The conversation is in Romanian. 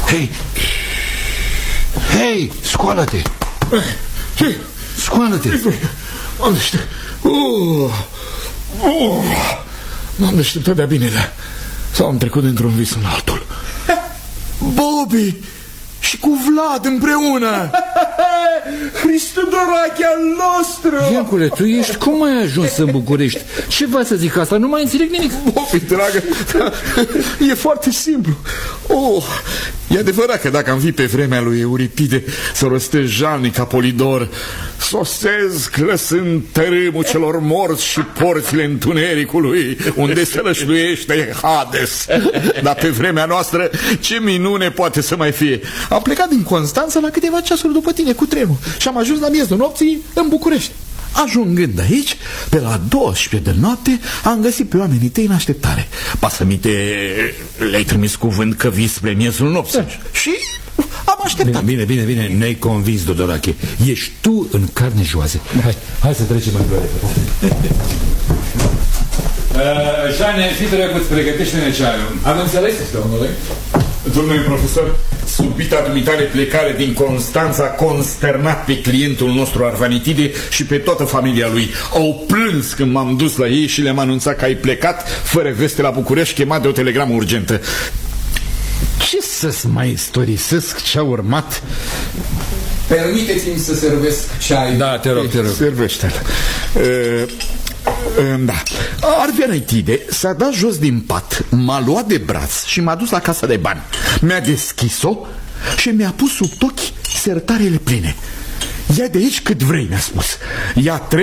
Hei! Hei! Scoală-te! Ce? Scoală-te! M-am deșteptat. M-am deșteptat de-a binelea. Sau am trecut dintr-un vis în altul. Bobby! Și cu Vlad împreună! Cristodorache al nostru! Iancule, tu ești? Cum ai ajuns în București? Ce v-a să zic asta? Nu mai înțeleg nimic. Bobby, dragă, e foarte simplu. E adevărat că dacă am fi pe vremea lui Euripide să rostesc jalnic Apolidor, sosesc lăsând tărâmul celor morți și porțile întunericului unde se rășluiește Hades. Dar pe vremea noastră ce minune poate să mai fie. Am plecat din Constanța la câteva ceasuri după tine cu trenul și am ajuns la miezul nopții în București. Ajungând aici, pe la 12 de noapte, am găsit pe oamenii tăi în așteptare. Pasămite, le-ai trimis cuvânt că vii spre miezul nopții. Și am așteptat. Bine, ne-ai convins, Dodorache. Ești tu în carne joase. Hai să trecem în gloare. Jane, fii drăguț, pregătește-ne ceaiul. Am înțeles, domnule. Domnule profesor, subita dumitare plecare din Constanța a consternat pe clientul nostru Arvanitide și pe toată familia lui. Au plâns când m-am dus la ei și le-am anunțat că ai plecat fără veste la București, chemat de o telegramă urgentă. Ce să-ți mai istorisesc ce-a urmat? Permiteți-mi să servesc ceai. Da, te rog. Servește-l. Da. Arvanitide s-a dat jos din pat, m-a luat de braț și m-a dus la casa de bani. Mi-a deschis-o și mi-a pus sub ochi sertarele pline. Ia de aici cât vrei, mi-a spus. Ia